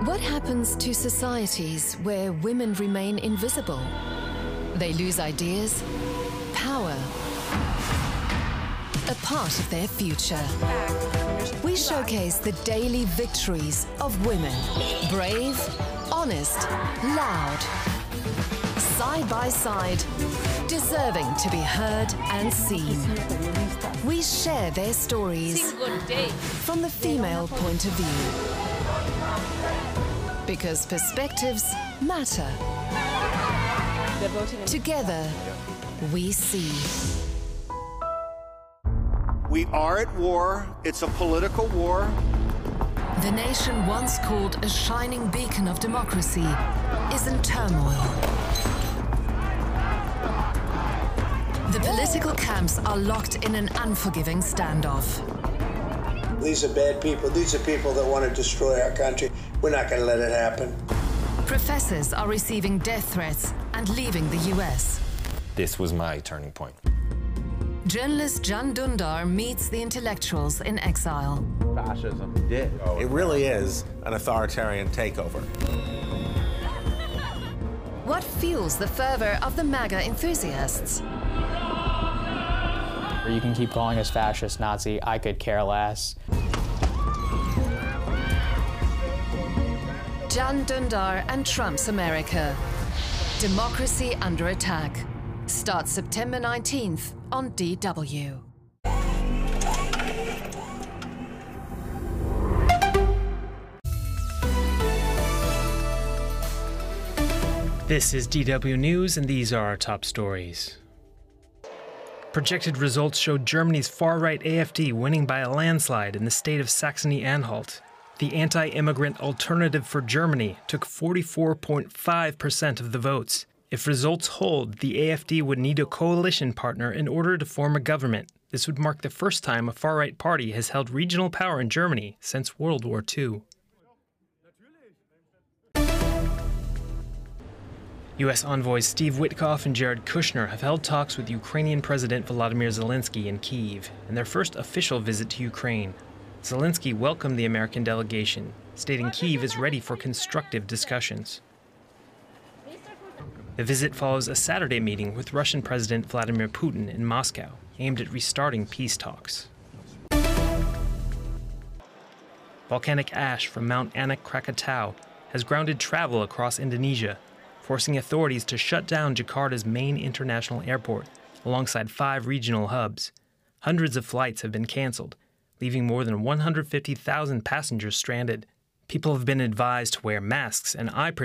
What happens to societies where women remain invisible? They lose ideas, power, a part of their future. We showcase the daily victories of women. Brave, honest, loud. Side by side, deserving to be heard and seen. We share their stories from the female point of view. Because perspectives matter. Together, we see. We are at war. It's a political war. The nation once called a shining beacon of democracy is in turmoil. The political camps are locked in an unforgiving standoff. These are bad people. These are people that want to destroy our country. We're not going to let it happen. Professors are receiving death threats and leaving the US. This was my turning point. Journalist Can Dündar meets the intellectuals in exile. Fascism did. It really is an authoritarian takeover. What fuels the fervor of the MAGA enthusiasts? You can keep calling us fascist, Nazi, I could care less. Can Dündar and Trump's America. Democracy under attack. Starts September 19th on DW. This is DW News, and these are our top stories. Projected results showed Germany's far-right AfD winning by a landslide in the state of Saxony-Anhalt. The anti-immigrant Alternative for Germany took 44.5% of the votes. If results hold, the AfD would need a coalition partner in order to form a government. This would mark the first time a far-right party has held regional power in Germany since World War II. U.S. envoys Steve Witkoff and Jared Kushner have held talks with Ukrainian President Volodymyr Zelensky in Kyiv, in their first official visit to Ukraine. Zelensky welcomed the American delegation, stating Kyiv is ready for constructive discussions. The visit follows a Saturday meeting with Russian President Vladimir Putin in Moscow, aimed at restarting peace talks. Volcanic ash from Mount Anak Krakatau has grounded travel across Indonesia, forcing authorities to shut down Jakarta's main international airport, alongside 5 regional hubs. Hundreds of flights have been canceled, leaving more than 150,000 passengers stranded. People have been advised to wear masks and eye protection